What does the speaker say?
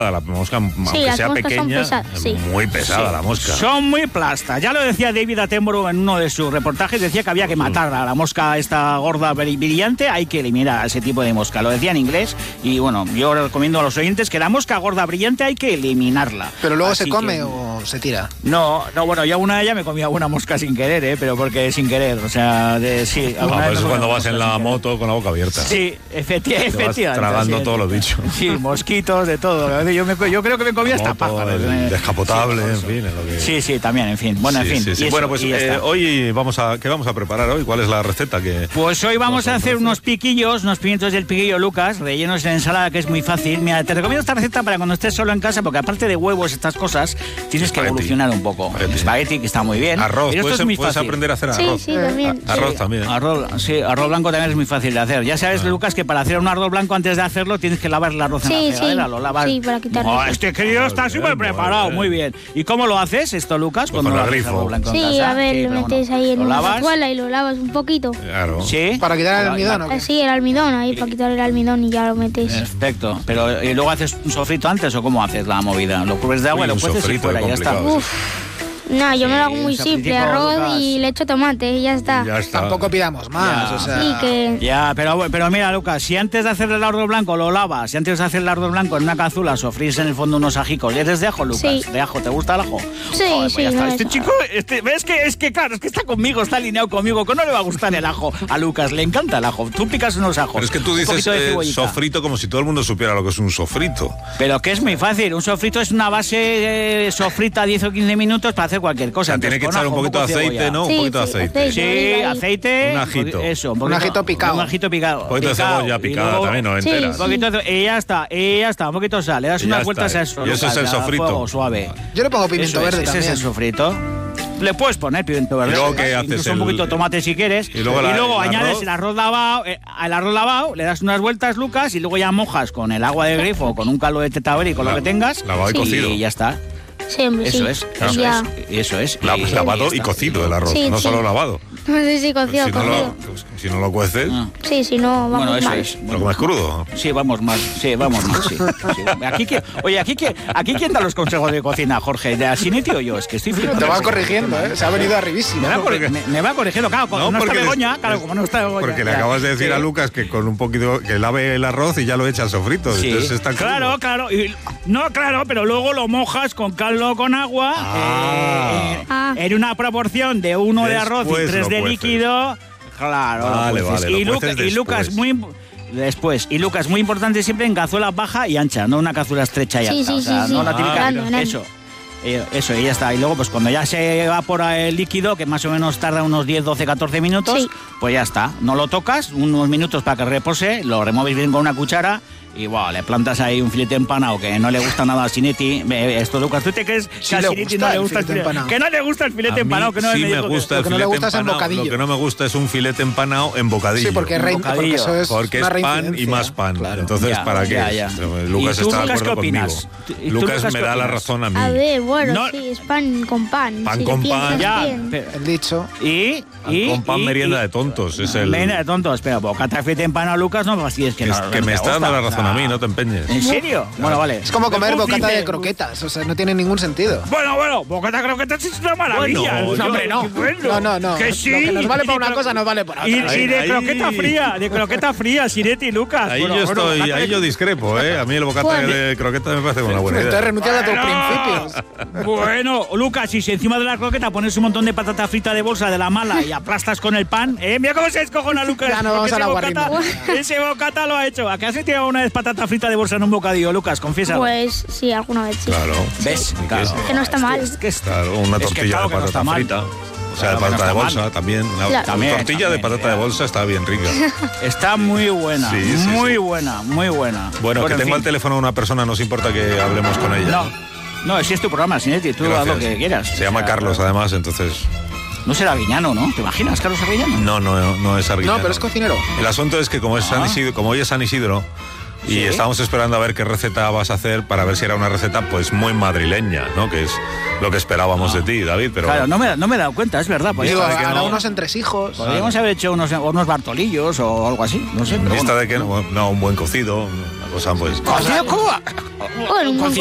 La mosca, aunque sea pequeña, muy pesada la mosca. Son muy plastas. Ya lo decía David Attenborough en uno de sus reportajes, decía que había que matarla. La mosca esta gorda brillante, hay que eliminar a ese tipo de mosca. Lo decía en inglés y bueno, yo recomiendo a los oyentes que la mosca gorda brillante hay que eliminarla. ¿Pero luego se come o se tira? No, bueno, yo una de ellas me comía una mosca sin querer, pero porque sin querer, o sea, sí. Pues es cuando vas en la moto con la boca abierta. Sí, efectivamente. Tragando todos los bichos. Sí, mosquitos, de todo. Yo creo que me comía hasta pájaros. Descapotable, en fin. Lo que... Sí, también, en fin. Bueno, en fin. Sí. Bueno, pues hoy ¿qué vamos a preparar hoy? ¿Cuál es la receta que...? Pues hoy vamos a hacer unos piquillos, unos pimientos del piquillo Lucas, rellenos en ensalada, que es muy fácil. Mira, te recomiendo esta receta para cuando estés solo en casa, porque aparte de huevos, estas cosas, tienes que evolucionar un poco. Espagueti, que está muy bien. Arroz, puedes aprender a hacer arroz. Sí, también. Arroz también. Arroz blanco también es muy fácil de hacer. Ya sabes, Lucas, que para hacer un arroz blanco, antes de hacerlo, tienes que lavar el arroz en la fregadera. Lo lavas. Sí, para quitarlo. Este crío está súper preparado, muy bien. ¿Y cómo lo haces esto, Lucas? Pues con el grifo. Sí, a ver, lo metes ahí en una toalla y lo lavas un poquito. Claro. ¿Sí? ¿Para quitar el almidón o qué? Sí, el almidón, ahí para quitar el almidón y ya lo metes. Perfecto. Pero ¿y luego haces un sofrito antes o cómo haces la movida? ¿Lo cubres de agua y lo cueces y fuera? Ya está. No, yo me lo hago muy simple, arroz y le echo tomate y ya está. Tampoco pidamos más, o sea... Sí, que... Ya, pero mira, Lucas, si antes de hacer el arroz blanco lo lavas, si antes de hacer el arroz blanco en una cazuela sofrís en el fondo unos ajicos, ¿eres de ajo, Lucas? Sí. ¿De ajo? ¿Te gusta el ajo? Sí, Joder, sí. No, este chico, ¿ves que claro, es que está conmigo, está alineado conmigo, que no le va a gustar el ajo a Lucas, le encanta el ajo. Tú picas unos ajos. Pero es que tú dices sofrito como si todo el mundo supiera lo que es un sofrito. Pero que es muy fácil, un sofrito es una base sofrita 10 o 15 minutos para hacer cualquier cosa. Tiene que echar un poquito de aceite, ¿no? Un poquito de aceite. Sí, aceite. Un ajito. Eso, un ajito picado. Un ajito picado. Un poquito de cebolla picada luego, también, no entera. Y ya está, un poquito de sal. Le das unas vueltas a eso. Y eso es el sofrito. Suave. Yo le pongo pimiento verde también. Ese es el sofrito. Le puedes poner pimiento verde. ¿Y luego qué haces? Incluso un poquito de tomate si quieres. Y luego añades el arroz lavado, le das unas vueltas, Lucas, y luego ya mojas con el agua de grifo o con un caldo de tetauri, con lo que tengas. Lavado y cocido. Y ya está. Siempre, eso es. Lavado y cocido el arroz, no solo lavado. Sí, cocido. Si no lo cueces... Sí, si no, vamos bueno, eso mal. es. ¿Lo comes crudo? Sí, vamos mal, sí. Aquí quién da los consejos de cocina, Jorge, ¿de Asinetti o yo? Es que estoy flipando. Te va corrigiendo, se ha venido arribísimo. Me va corrigiendo, claro, como no está Begoña, como no está Begoña. Porque le acabas de decir a Lucas que con un poquito, que lave el arroz y ya lo echa al sofrito. Sí, entonces está claro. Claro, pero luego lo mojas con caldo con agua, en una proporción de 1 de arroz y 3 de líquido. Claro, vale. Y Lucas, muy importante siempre en cazuela baja y ancha, no una cazuela estrecha y alta. No la típica. Eso, y ya está. Y luego, pues cuando ya se evapora el líquido, que más o menos tarda unos 10, 12, 14 minutos, pues ya está. No lo tocas, unos minutos para que repose, lo remueves bien con una cuchara. Y le plantas ahí un filete empanado que no le gusta nada a Sinetti. Esto, Lucas, ¿tú te crees que a Sinetti no le gusta el filete empanado? Que no le gusta el filete empanado. Que no sí me gusta el filete empanado. Lo que no me gusta es un filete empanado en bocadillo. Sí, porque eso es pan y más pan. Claro. Entonces, ¿para qué? Lucas está de acuerdo conmigo. Lucas me da la razón a mí. A ver, bueno, sí, es pan con pan. Pan con pan. Ya, el dicho. Con pan merienda de tontos. Merienda de tontos, pero bocata de filete empanado, Lucas, no fastidies que no. Que me está dando la razón a mí, no te empeñes. ¿En serio? Bueno, vale. Es como comer bocata de croquetas, o sea, no tiene ningún sentido. Bueno, bocata de croquetas es una maravilla. No. Que sí. Lo que nos vale para una cosa nos vale para otra. Y de croqueta fría, Sinetti y Lucas. Ahí yo discrepo, A mí el bocata de croqueta me parece una buena idea. Entonces renuncias a tus principios. Bueno, Lucas, y si encima de la croqueta pones un montón de patata frita de bolsa de la mala y aplastas con el pan, mira cómo se descojona Lucas. Ya no vamos a la guarrima. Ese bocata lo ha hecho. ¿A qué has tirado una vez patata frita de bolsa en un bocadillo, Lucas? Confiesa. Pues sí, alguna vez sí. Claro. ¿Ves? Claro. Que no está mal. Claro, una tortilla de patata frita. O sea, de patata de bolsa también. Una tortilla de patata de bolsa está bien rica. Está muy buena. Muy buena. Bueno, que tengo al teléfono a una persona, ¿nos importa que hablemos con ella? No, si es tu programa, Sinetti, tú haz lo que quieras. Se llama Carlos, además, entonces... No será Arguiñano, ¿no? ¿Te imaginas, Carlos Arguiñano? No es Arguiñano. No, pero es cocinero. El asunto es que como hoy es San Isidro, y estábamos esperando a ver qué receta vas a hacer para ver si era una receta pues muy madrileña, ¿no? Que es lo que esperábamos de ti, David. Pero claro, no me he dado cuenta, es verdad. Ahora unos entresijos. Podríamos haber hecho unos bartolillos o algo así, no sé. En vista de que un buen cocido, O sea, pues... ¡Cocido Cuba! Bueno,